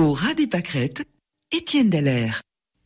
Au ras des pâquerettes, Étienne Dallaire.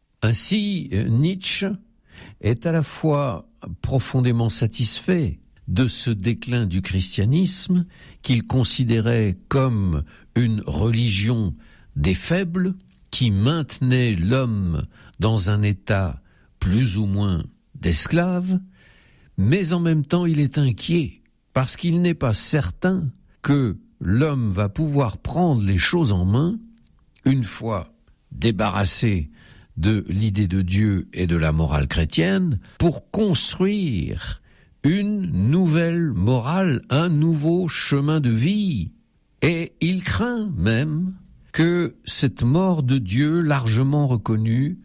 Ainsi, Nietzsche est à la fois profondément satisfait de ce déclin du christianisme qu'il considérait comme une religion des faibles qui maintenait l'homme dans un état plus ou moins d'esclave, mais en même temps il est inquiet parce qu'il n'est pas certain que l'homme va pouvoir prendre les choses en main une fois débarrassé de l'idée de Dieu et de la morale chrétienne pour construire une nouvelle morale, un nouveau chemin de vie. Et il craint même que cette mort de Dieu largement reconnue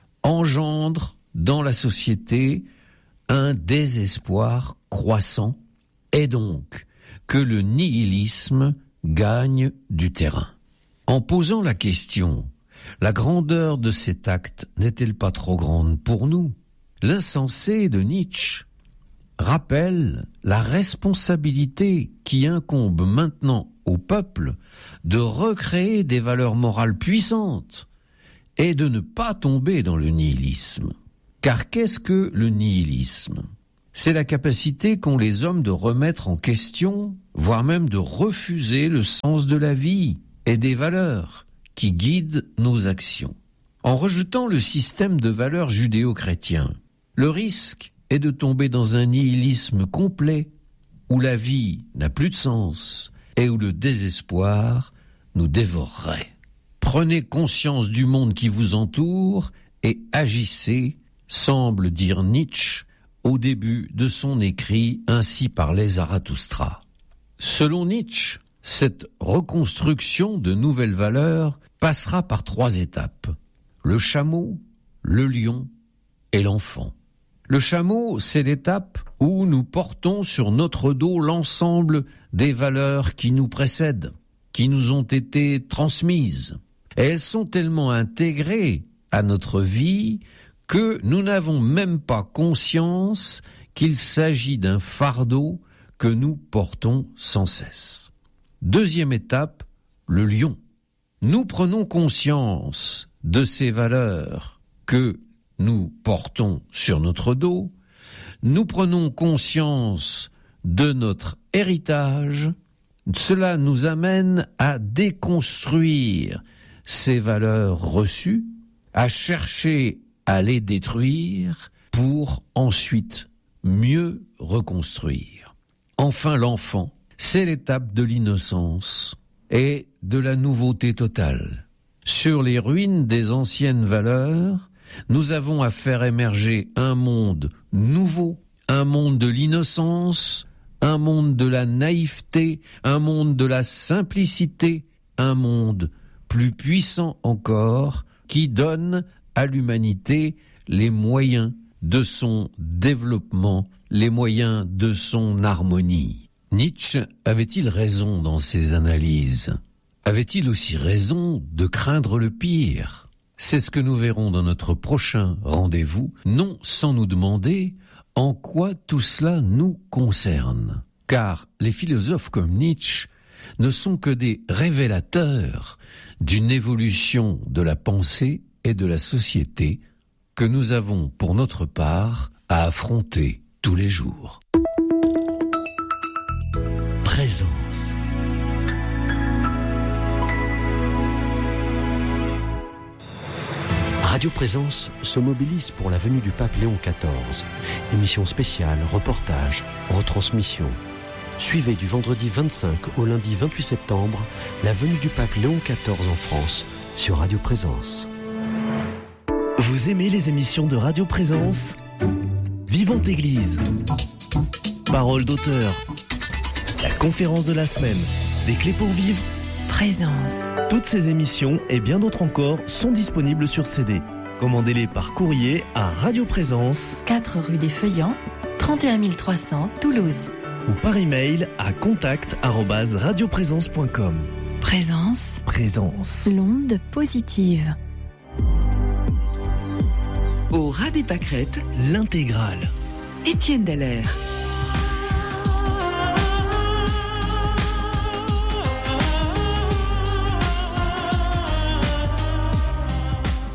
engendre dans la société un désespoir croissant et donc que le nihilisme gagne du terrain. En posant la question, la grandeur de cet acte n'est-elle pas trop grande pour nous ? L'insensé de Nietzsche rappelle la responsabilité qui incombe maintenant au peuple de recréer des valeurs morales puissantes et de ne pas tomber dans le nihilisme. Car qu'est-ce que le nihilisme ? C'est la capacité qu'ont les hommes de remettre en question, voire même de refuser le sens de la vie et des valeurs qui guident nos actions. En rejetant le système de valeurs judéo-chrétien, le risque est de tomber dans un nihilisme complet où la vie n'a plus de sens et où le désespoir nous dévorerait. Prenez conscience du monde qui vous entoure et agissez, semble dire Nietzsche au début de son écrit Ainsi parlait Zarathustra. Selon Nietzsche, cette reconstruction de nouvelles valeurs passera par 3 étapes. Le chameau, le lion et l'enfant. Le chameau, c'est l'étape où nous portons sur notre dos l'ensemble des valeurs qui nous précèdent, qui nous ont été transmises. Et elles sont tellement intégrées à notre vie que nous n'avons même pas conscience qu'il s'agit d'un fardeau que nous portons sans cesse. Deuxième étape, le lion. Nous prenons conscience de ces valeurs que nous portons sur notre dos, nous prenons conscience de notre héritage, cela nous amène à déconstruire ces valeurs reçues, à chercher à les détruire pour ensuite mieux reconstruire. Enfin, l'enfant, c'est l'étape de l'innocence et de la nouveauté totale. Sur les ruines des anciennes valeurs, nous avons à faire émerger un monde nouveau, un monde de l'innocence, un monde de la naïveté, un monde de la simplicité, un monde plus puissant encore, qui donne à l'humanité les moyens de son développement, les moyens de son harmonie. Nietzsche avait-il raison dans ses analyses ? Avait-il aussi raison de craindre le pire ? C'est ce que nous verrons dans notre prochain rendez-vous, non sans nous demander en quoi tout cela nous concerne. Car les philosophes comme Nietzsche ne sont que des révélateurs d'une évolution de la pensée et de la société que nous avons pour notre part à affronter tous les jours. Présence. Radio Présence se mobilise pour la venue du pape Léon XIV. Émission spéciale, reportage, retransmission. Suivez du vendredi 25 au lundi 28 septembre la venue du pape Léon XIV en France sur Radio Présence. Vous aimez les émissions de Radio Présence ? Vivante Église, Parole d'auteur, la conférence de la semaine, des clés pour vivre, Présence. Toutes ces émissions et bien d'autres encore sont disponibles sur CD. Commandez-les par courrier à Radio Présence, 4 rue des Feuillants, 31 300 Toulouse. ou par email à contact@radioprésence.com. Présence. Présence. L'onde positive. Au ras des pâquerettes, L'intégrale. Étienne Dallaire.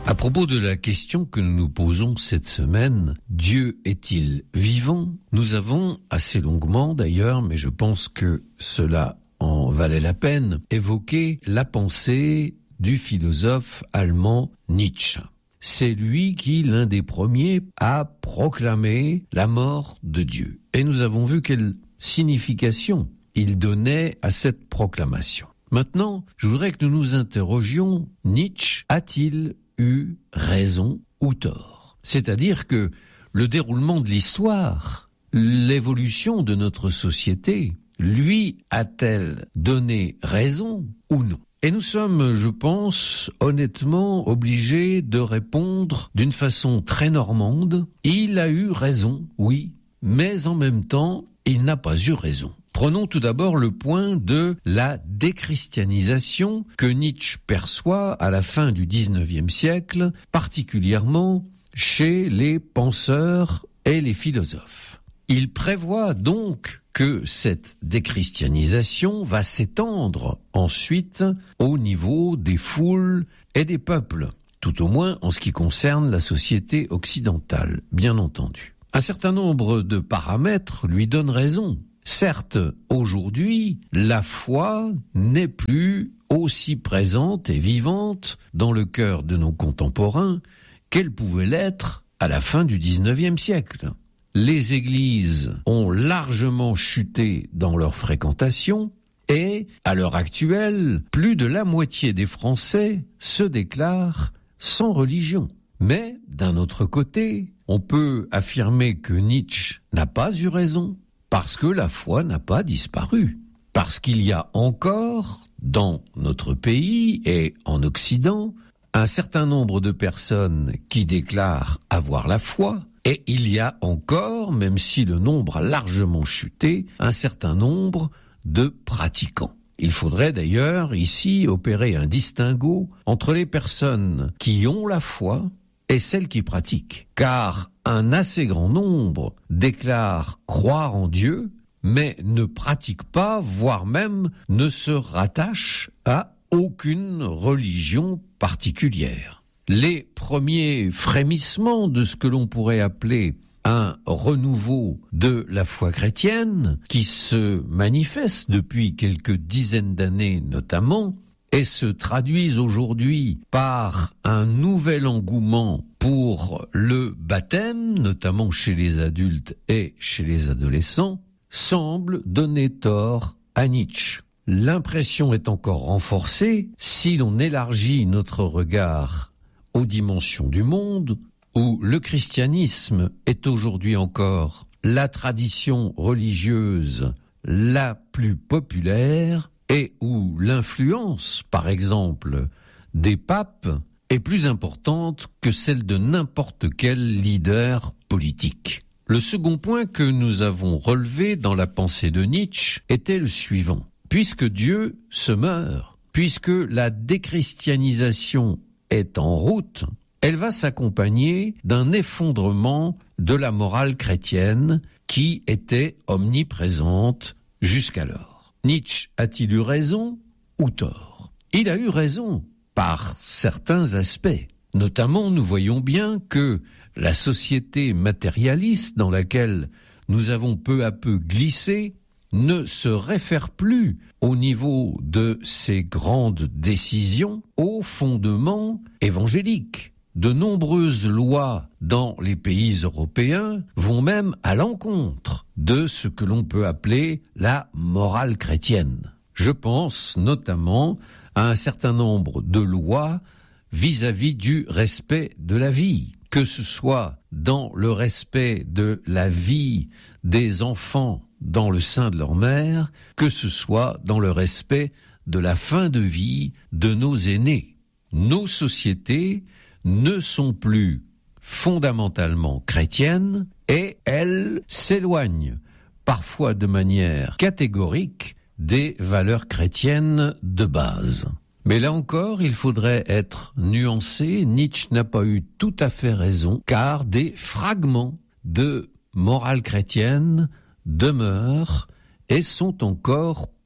À propos de la question que nous nous posons cette semaine, Dieu est-il vivant? Nous avons assez longuement d'ailleurs, mais je pense que cela en valait la peine, évoqué la pensée du philosophe allemand Nietzsche. C'est lui qui, l'un des premiers, a proclamé la mort de Dieu. Et nous avons vu quelle signification il donnait à cette proclamation. Maintenant, je voudrais que nous nous interrogions, Nietzsche a-t-il eu raison ou tort? C'est-à-dire que le déroulement de l'histoire, l'évolution de notre société, lui a-t-elle donné raison ou non? Et nous sommes, je pense, honnêtement obligés de répondre d'une façon très normande. Il a eu raison, oui, mais en même temps, il n'a pas eu raison. Prenons tout d'abord le point de la déchristianisation que Nietzsche perçoit à la fin du XIXe siècle, particulièrement chez les penseurs et les philosophes. Il prévoit donc que cette déchristianisation va s'étendre ensuite au niveau des foules et des peuples, tout au moins en ce qui concerne la société occidentale, bien entendu. Un certain nombre de paramètres lui donnent raison. Certes, aujourd'hui, la foi n'est plus aussi présente et vivante dans le cœur de nos contemporains qu'elle pouvait l'être à la fin du XIXe siècle. Les églises ont largement chuté dans leur fréquentation et, à l'heure actuelle, plus de la moitié des Français se déclarent sans religion. Mais, d'un autre côté, on peut affirmer que Nietzsche n'a pas eu raison, parce que la foi n'a pas disparu. Parce qu'il y a encore, dans notre pays et en Occident, un certain nombre de personnes qui déclarent avoir la foi, et il y a encore, même si le nombre a largement chuté, un certain nombre de pratiquants. Il faudrait d'ailleurs ici opérer un distinguo entre les personnes qui ont la foi et celles qui pratiquent. Car un assez grand nombre déclarent croire en Dieu, mais ne pratiquent pas, voire même ne se rattachent à aucune religion particulière. Les premiers frémissements de ce que l'on pourrait appeler un renouveau de la foi chrétienne, qui se manifeste depuis quelques dizaines d'années notamment, et se traduisent aujourd'hui par un nouvel engouement pour le baptême, notamment chez les adultes et chez les adolescents, semble donner tort à Nietzsche. L'impression est encore renforcée si l'on élargit notre regard aux dimensions du monde, où le christianisme est aujourd'hui encore la tradition religieuse la plus populaire et où l'influence, par exemple, des papes est plus importante que celle de n'importe quel leader politique. Le second point que nous avons relevé dans la pensée de Nietzsche était le suivant. Puisque Dieu se meurt, puisque la déchristianisation est en route, elle va s'accompagner d'un effondrement de la morale chrétienne qui était omniprésente jusqu'alors. Nietzsche a-t-il eu raison ou tort? Il a eu raison par certains aspects. Notamment, nous voyons bien que la société matérialiste dans laquelle nous avons peu à peu glissé ne se réfère plus au niveau de ces grandes décisions aux fondements évangéliques. De nombreuses lois dans les pays européens vont même à l'encontre de ce que l'on peut appeler la morale chrétienne. Je pense notamment à un certain nombre de lois vis-à-vis du respect de la vie, que ce soit dans le respect de la vie des enfants dans le sein de leur mère, que ce soit dans le respect de la fin de vie de nos aînés. Nos sociétés ne sont plus fondamentalement chrétiennes et elles s'éloignent, parfois de manière catégorique, des valeurs chrétiennes de base. Mais là encore, il faudrait être nuancé. Nietzsche n'a pas eu tout à fait raison, car des fragments de morale chrétienne demeurent et sont encore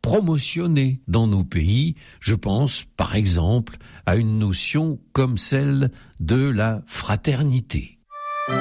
promotionnées dans nos pays. Je pense, par exemple, à une notion comme celle de la fraternité.